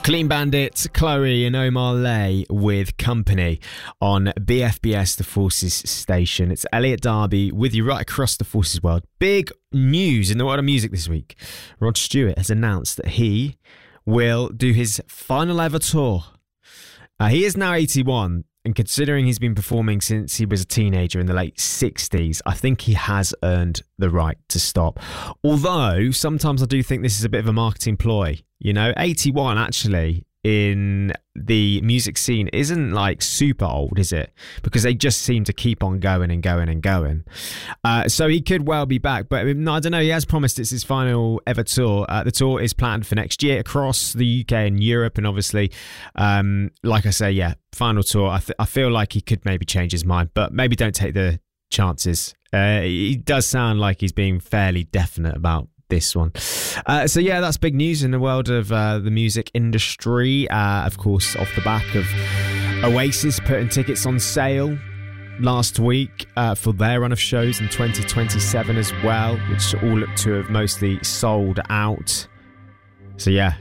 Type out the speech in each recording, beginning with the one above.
Clean Bandit, Chloe and Omar Lay with Company on BFBS, the Forces station. It's Elliot Darby with you right across the Forces world. Big news in the world of music this week. Rod Stewart has announced that he will do his final ever tour. He is now 81, and considering he's been performing since he was a teenager in the late 60s, I think he has earned the right to stop. Although, sometimes I do think this is a bit of a marketing ploy. You know, 81 actually in the music scene isn't like super old, is it? Because they just seem to keep on going and going and going. So he could well be back, but I don't know. He has promised it's his final ever tour. The tour is planned for next year across the UK and Europe, and obviously, like I say, yeah, final tour. I feel like he could maybe change his mind, but maybe don't take the chances. He does sound like he's being fairly definite about this one. So yeah, that's big news in the world of the music industry. Of course, off the back of Oasis putting tickets on sale last week for their run of shows in 2027 as well, which all look to have mostly sold out. So yeah,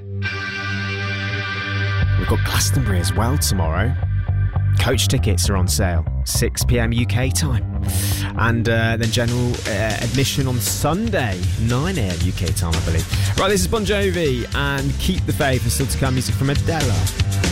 we've got Glastonbury as well tomorrow. Coach tickets are on sale, 6 p.m. UK time. And then general admission on Sunday, 9 a.m. UK time, I believe. Right, this is Bon Jovi and Keep the Faith. There's still to come music from Adele.